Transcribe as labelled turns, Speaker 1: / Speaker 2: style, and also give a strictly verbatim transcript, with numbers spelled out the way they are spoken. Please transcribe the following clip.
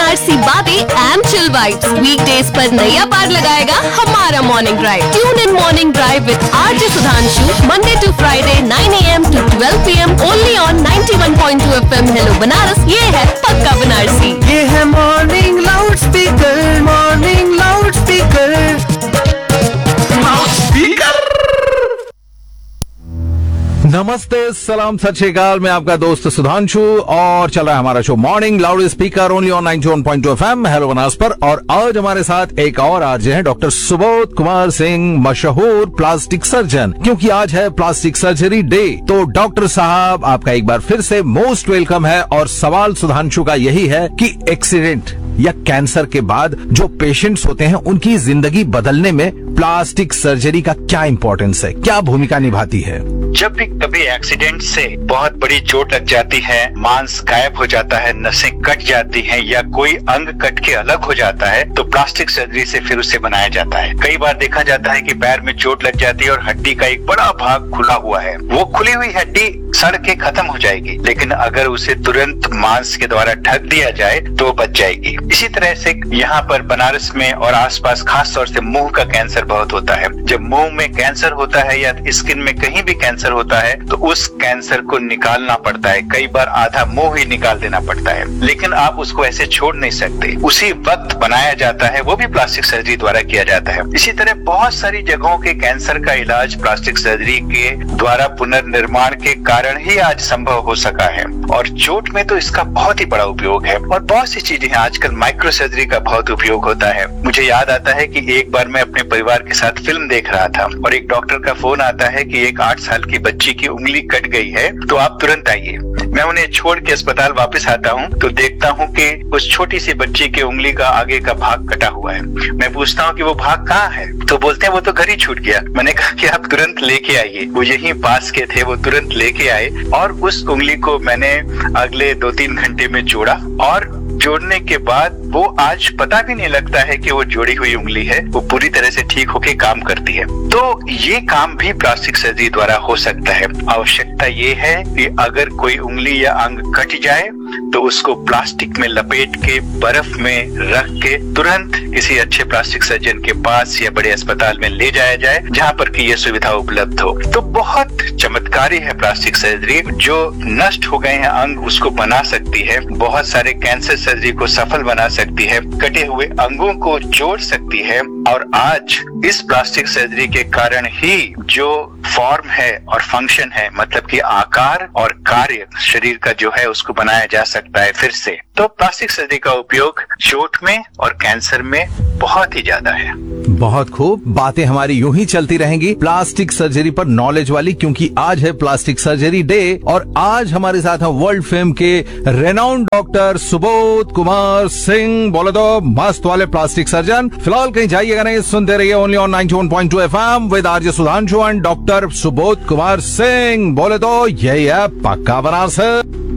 Speaker 1: बनारसी बातें and chill vibes. Weekdays पर नैया पार लगाएगा हमारा morning drive. Tune in morning drive with RJ Sudhanshu, Monday to Friday nine A M to twelve P am only on ninety one point two F M. Hello Banaras, ये है पक्का बनारसी।
Speaker 2: ये है morning loud speaker, morning loud speaker, loud speaker.
Speaker 3: नमस्ते, सलाम, सत श्री अकाल। मैं आपका दोस्त सुधांशु और चल रहा है हमारा show morning loud speaker only on ninety one point two F M hello Banaras पर। और आज हमारे साथ एक और आरजे हैं, डॉक्टर सुबोध कुमार सिंह, मशहूर प्लास्टिक सर्जन। क्योंकि आज है प्लास्टिक सर्जरी डे, तो डॉक्टर साहब आपका एक बार फिर से मोस्ट वेलकम है। और सवाल सुधांशु का यही है कि एक्सीडेंट या कैंसर के बाद जो पेशेंट्स होते हैं उनकी जिंदगी बदलने में प्लास्टिक सर्जरी का क्या इंपॉर्टेंस है, क्या भूमिका निभाती है?
Speaker 4: जब भी कभी एक्सीडेंट से बहुत बड़ी चोट लग जाती है, मांस गायब हो जाता है, नसें कट जाती हैं या कोई अंग कट के अलग हो जाता है, तो प्लास्टिक सर्जरी से फिर उसे बनाया जाता है। कई बार देखा जाता है कि पैर में चोट लग जाती है और हड्डी का एक बड़ा भाग खुला हुआ है। वो खुली हुई हड्डी सड़ के खत्म हो जाएगी, लेकिन अगर उसे तुरंत मांस के द्वारा ढक दिया जाए तो बच जाएगी। इसी तरह से यहाँ पर बनारस में और आसपास खास तौर से मुंह का कैंसर बहुत होता है। जब मुंह में कैंसर होता है या स्किन में कहीं भी कैंसर होता है तो उस कैंसर को निकालना पड़ता है। कई बार आधा मुंह ही निकाल देना पड़ता है, लेकिन आप उसको ऐसे छोड़ नहीं सकते, उसी वक्त बनाया जाता है। वो भी प्लास्टिक सर्जरी द्वारा किया जाता है। इसी तरह बहुत सारी जगहों के कैंसर का इलाज प्लास्टिक सर्जरी के द्वारा पुनर्निर्माण के कारण ही आज संभव हो सका है। और चोट में तो इसका बहुत ही बड़ा उपयोग है और बहुत सी चीजें हैं। आजकल माइक्रो सर्जरी का बहुत उपयोग होता है। मुझे याद आता है कि एक बार मैं अपने परिवार के साथ फिल्म देख रहा था और एक डॉक्टर का फोन आता है कि एक आठ साल की बच्ची की उंगली कट गई है, तो आप तुरंत आइए। मैं उन्हें छोड़ के अस्पताल वापस आता हूँ तो देखता हूँ कि उस छोटी सी बच्ची की उंगली का आगे का भाग कटा हुआ है। मैं पूछता हूँ कि वो भाग कहाँ है, तो बोलते हैं वो तो घर ही छूट गया। मैंने कहा कि आप तुरंत लेके आइए। वो यहीं पास के थे, वो तुरंत लेके आए और उस उंगली को मैंने अगले दो तीन घंटे में जोड़ा। और जोड़ने के बाद वो आज पता भी नहीं लगता है कि वो जोड़ी हुई उंगली है, वो पूरी तरह से ठीक होके काम करती है। तो ये काम भी प्लास्टिक सर्जरी द्वारा हो सकता है। आवश्यकता ये है कि अगर कोई उंगली या अंग कट जाए तो उसको प्लास्टिक में लपेट के बर्फ में रख के तुरंत किसी अच्छे प्लास्टिक सर्जन के पास या बड़े अस्पताल में ले जाया जाए, जहाँ पर कि ये सुविधा उपलब्ध हो। तो बहुत चमत्कारी है प्लास्टिक सर्जरी। जो नष्ट हो गए हैं अंग उसको बना सकती है, बहुत सारे कैंसर सर्जरी को सफल बना सकती है, कटे हुए अंगों को जोड़ सकती है। और आज इस प्लास्टिक सर्जरी के कारण ही जो फॉर्म है और फंक्शन है, मतलब कि आकार और कार्य शरीर का जो है उसको बनाया जा सकता है फिर से। तो प्लास्टिक सर्जरी का उपयोग चोट में और कैंसर में बहुत ही ज्यादा है।
Speaker 3: बहुत खूब, बातें हमारी यूं ही चलती रहेंगी प्लास्टिक सर्जरी पर नॉलेज वाली, क्योंकि आज है प्लास्टिक सर्जरी डे। और आज हमारे साथ है वर्ल्ड फेम के रेनाउंड डॉक्टर सुबोध कुमार सिंह। बोले तो मस्त वाले प्लास्टिक सर्जन। फिलहाल कहीं जाइएगा नहीं, सुनते रहिए only on ninety one point two F am with RJ Sudhanshu and doctor Subodh Kumar Singh. बोले तो यही है पक्का बनारस है।